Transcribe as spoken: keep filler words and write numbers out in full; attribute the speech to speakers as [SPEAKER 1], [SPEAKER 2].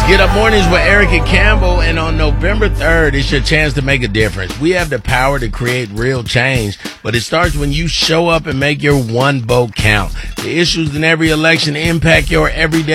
[SPEAKER 1] Get Up Mornings with Eric and Campbell, and on November third, it's your chance to make a difference. We have the power to create real change, but it starts when you show up and make your one vote count. The issues in every election impact your everyday